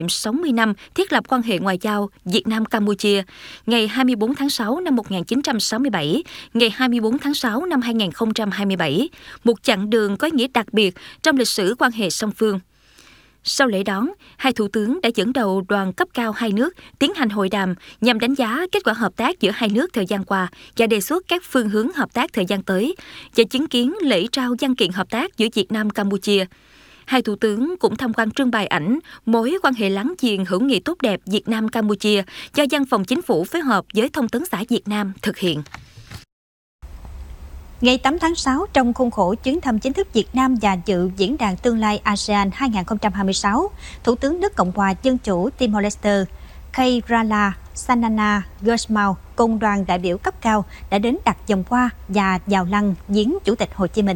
60 năm thiết lập quan hệ ngoại giao Việt Nam-Campuchia, ngày 24 tháng 6 năm 1967, ngày 24 tháng 6 năm 2027, một chặng đường có ý nghĩa đặc biệt trong lịch sử quan hệ song phương. Sau lễ đón, hai thủ tướng đã dẫn đầu đoàn cấp cao hai nước tiến hành hội đàm nhằm đánh giá kết quả hợp tác giữa hai nước thời gian qua và đề xuất các phương hướng hợp tác thời gian tới, và chứng kiến lễ trao văn kiện hợp tác giữa Việt Nam-Campuchia. Hai thủ tướng cũng tham quan trưng bày ảnh mối quan hệ láng giềng hữu nghị tốt đẹp Việt Nam-Campuchia do Văn phòng Chính phủ phối hợp với Thông tấn xã Việt Nam thực hiện. Ngày 8 tháng 6, trong khuôn khổ chuyến thăm chính thức Việt Nam và dự diễn đàn tương lai ASEAN 2026, Thủ tướng nước Cộng hòa Dân chủ Timor-Leste Keirala Sanana Gusmao cùng đoàn đại biểu cấp cao đã đến đặt vòng hoa và vào lăng viếng Chủ tịch Hồ Chí Minh.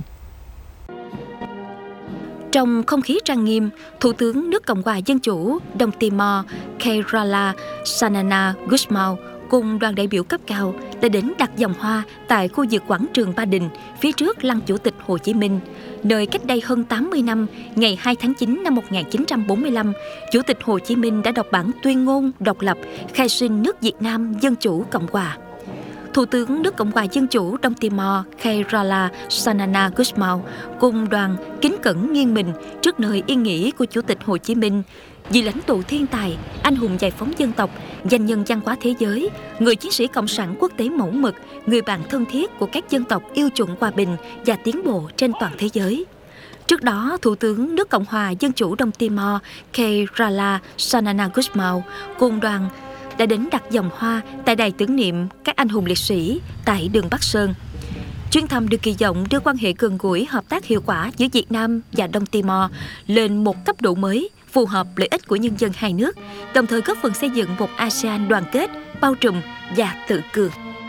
Trong không khí trang nghiêm, Thủ tướng nước Cộng hòa Dân chủ Đông Timor Keirala Sanana Gusmao cùng đoàn đại biểu cấp cao đã đến đặt vòng hoa tại khu vực quảng trường Ba Đình, phía trước lăng Chủ tịch Hồ Chí Minh, nơi cách đây hơn 80 năm, ngày 2 tháng 9 năm 1945, Chủ tịch Hồ Chí Minh đã đọc bản tuyên ngôn độc lập khai sinh nước Việt Nam Dân chủ Cộng hòa. Thủ tướng nước Cộng hòa Dân chủ Đông Timor Keirala Sanana Gusmao cùng đoàn kính cẩn nghiêng mình trước nơi yên nghỉ của Chủ tịch Hồ Chí Minh, vị lãnh tụ thiên tài, anh hùng giải phóng dân tộc, danh nhân văn hóa thế giới, người chiến sĩ cộng sản quốc tế mẫu mực, người bạn thân thiết của các dân tộc yêu chuộng hòa bình và tiến bộ trên toàn thế giới. Trước đó, Thủ tướng nước Cộng hòa Dân chủ Đông Timor Keirala Sanana Gusmao cùng đoàn đã đến đặt vòng hoa tại đài tưởng niệm các anh hùng liệt sĩ tại đường Bắc Sơn. Chuyến thăm được kỳ vọng đưa quan hệ gần gũi, hợp tác hiệu quả giữa Việt Nam và Đông Timor lên một cấp độ mới, phù hợp lợi ích của nhân dân hai nước, đồng thời góp phần xây dựng một ASEAN đoàn kết, bao trùm và tự cường.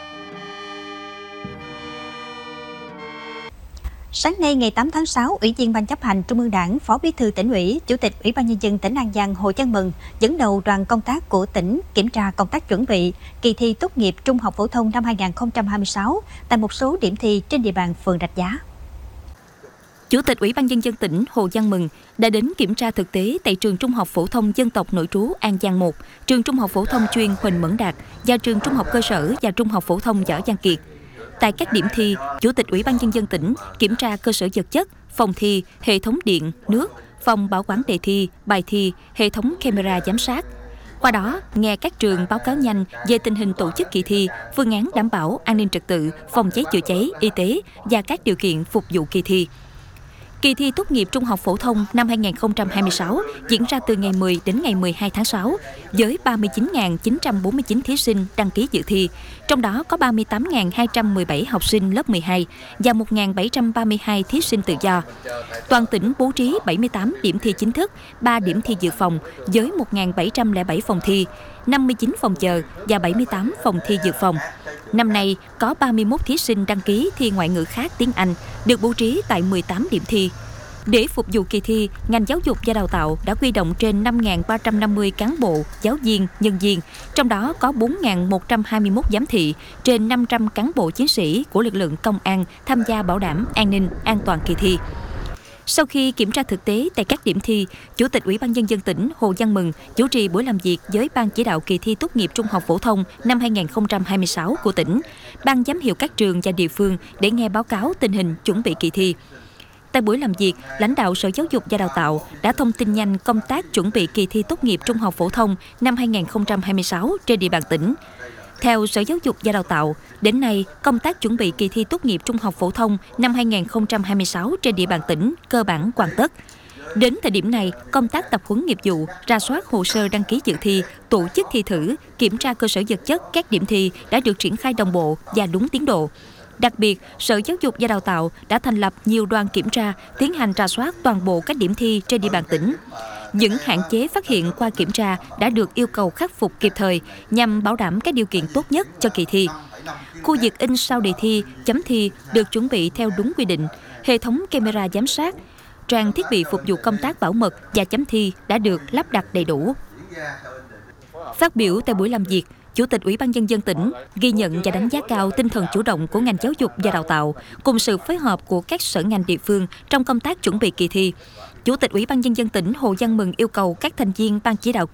Sáng nay ngày 8 tháng 6, Ủy viên Ban chấp hành Trung ương Đảng, Phó Bí thư Tỉnh ủy, Chủ tịch Ủy ban Nhân dân tỉnh An Giang Hồ Văn Mừng dẫn đầu đoàn công tác của tỉnh kiểm tra công tác chuẩn bị kỳ thi tốt nghiệp trung học phổ thông năm 2026 tại một số điểm thi trên địa bàn phường Rạch Giá. Chủ tịch Ủy ban Nhân dân tỉnh Hồ Văn Mừng đã đến kiểm tra thực tế tại trường Trung học phổ thông dân tộc nội trú An Giang 1, trường Trung học phổ thông chuyên Huỳnh Mẫn Đạt và trường Trung học cơ sở và Trung học phổ thông Võ Văn Kiệt. Tại các điểm thi, Chủ tịch Ủy ban Nhân dân tỉnh kiểm tra cơ sở vật chất, phòng thi, hệ thống điện, nước, phòng bảo quản đề thi, bài thi, hệ thống camera giám sát. Qua đó, nghe các trường báo cáo nhanh về tình hình tổ chức kỳ thi, phương án đảm bảo an ninh trật tự, phòng cháy chữa cháy, y tế và các điều kiện phục vụ kỳ thi. Kỳ thi tốt nghiệp trung học phổ thông năm 2026 diễn ra từ ngày 10 đến ngày 12 tháng 6 với 39.949 thí sinh đăng ký dự thi, trong đó có 38.217 học sinh lớp 12 và 1.732 thí sinh tự do. Toàn tỉnh bố trí 78 điểm thi chính thức, 3 điểm thi dự phòng với 1.707 phòng thi, 59 phòng chờ và 78 phòng thi dự phòng. Năm nay, có 31 thí sinh đăng ký thi ngoại ngữ khác tiếng Anh, được bố trí tại 18 điểm thi. Để phục vụ kỳ thi, ngành giáo dục và đào tạo đã huy động trên 5.350 cán bộ, giáo viên, nhân viên, trong đó có 4.121 giám thị, trên 500 cán bộ chiến sĩ của lực lượng công an tham gia bảo đảm an ninh, an toàn kỳ thi. Sau khi kiểm tra thực tế tại các điểm thi, Chủ tịch Ủy ban Nhân dân tỉnh Hồ Văn Mừng chủ trì buổi làm việc với Ban chỉ đạo kỳ thi tốt nghiệp trung học phổ thông năm 2026 của tỉnh, Ban giám hiệu các trường và địa phương để nghe báo cáo tình hình chuẩn bị kỳ thi. Tại buổi làm việc, lãnh đạo Sở Giáo dục và Đào tạo đã thông tin nhanh công tác chuẩn bị kỳ thi tốt nghiệp trung học phổ thông năm 2026 trên địa bàn tỉnh. Theo Sở Giáo dục và Đào tạo, đến nay, công tác chuẩn bị kỳ thi tốt nghiệp trung học phổ thông năm 2026 trên địa bàn tỉnh cơ bản hoàn tất. Đến thời điểm này, công tác tập huấn nghiệp vụ, rà soát hồ sơ đăng ký dự thi, tổ chức thi thử, kiểm tra cơ sở vật chất các điểm thi đã được triển khai đồng bộ và đúng tiến độ. Đặc biệt, Sở Giáo dục và Đào tạo đã thành lập nhiều đoàn kiểm tra, tiến hành rà soát toàn bộ các điểm thi trên địa bàn tỉnh. Những hạn chế phát hiện qua kiểm tra đã được yêu cầu khắc phục kịp thời nhằm bảo đảm các điều kiện tốt nhất cho kỳ thi. Khu vực in sao đề thi, chấm thi được chuẩn bị theo đúng quy định, hệ thống camera giám sát, trang thiết bị phục vụ công tác bảo mật và chấm thi đã được lắp đặt đầy đủ. Phát biểu tại buổi làm việc, Chủ tịch Ủy ban Nhân dân tỉnh ghi nhận và đánh giá cao tinh thần chủ động của ngành giáo dục và đào tạo cùng sự phối hợp của các sở ngành địa phương trong công tác chuẩn bị kỳ thi. Chủ tịch Ủy ban Nhân dân tỉnh Hồ Văn Mừng yêu cầu các thành viên Ban chỉ đạo